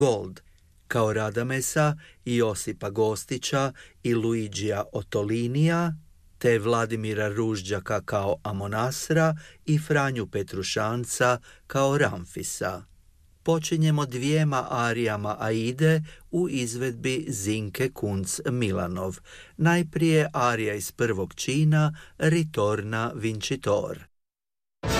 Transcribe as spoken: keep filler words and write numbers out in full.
Gold, kao Radamesa i Josipa Gostića i Luigija Otolinija, te Vladimira Ružđaka kao Amonasra i Franju Petrušanca kao Ramfisa. Počinjemo dvijema arijama Aide u izvedbi Zinke Kunc Milanov. Najprije arija iz prvog čina Ritorna Vincitor.